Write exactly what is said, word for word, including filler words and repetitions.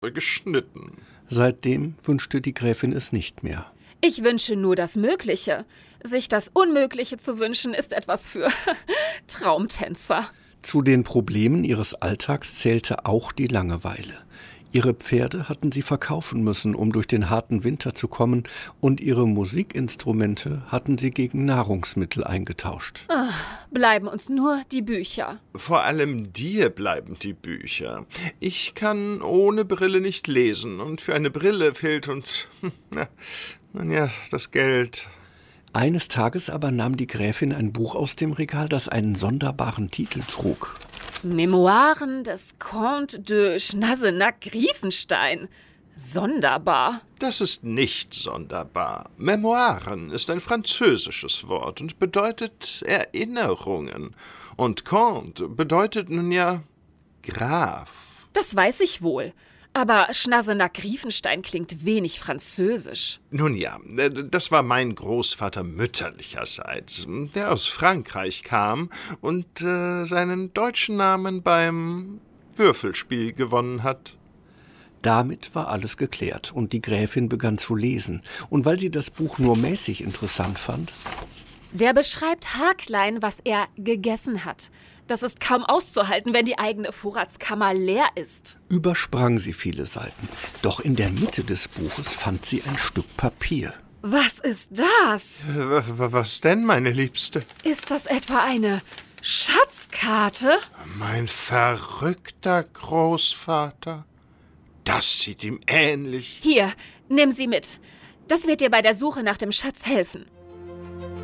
geschnitten. Seitdem wünschte die Gräfin es nicht mehr. Ich wünsche nur das Mögliche. Sich das Unmögliche zu wünschen, ist etwas für Traumtänzer. Zu den Problemen ihres Alltags zählte auch die Langeweile. Ihre Pferde hatten sie verkaufen müssen, um durch den harten Winter zu kommen, und ihre Musikinstrumente hatten sie gegen Nahrungsmittel eingetauscht. Ach, bleiben uns nur die Bücher. Vor allem dir bleiben die Bücher. Ich kann ohne Brille nicht lesen, und für eine Brille fehlt uns, na, nun ja, das Geld. Eines Tages aber nahm die Gräfin ein Buch aus dem Regal, das einen sonderbaren Titel trug. Memoiren des Comte de Schnassenack-Griefenstein. Sonderbar. Das ist nicht sonderbar. Memoiren ist ein französisches Wort und bedeutet Erinnerungen. Und Comte bedeutet nun ja Graf. Das weiß ich wohl. Aber Schnassenack-Griefenstein klingt wenig französisch. Nun ja, das war mein Großvater mütterlicherseits, der aus Frankreich kam und äh, seinen deutschen Namen beim Würfelspiel gewonnen hat. Damit war alles geklärt und die Gräfin begann zu lesen. Und weil sie das Buch nur mäßig interessant fand... Der beschreibt haarklein, was er gegessen hat. Das ist kaum auszuhalten, wenn die eigene Vorratskammer leer ist. Übersprang sie viele Seiten. Doch in der Mitte des Buches fand sie ein Stück Papier. Was ist das? Äh, was denn, meine Liebste? Ist das etwa eine Schatzkarte? Mein verrückter Großvater. Das sieht ihm ähnlich. Hier, nimm sie mit. Das wird dir bei der Suche nach dem Schatz helfen.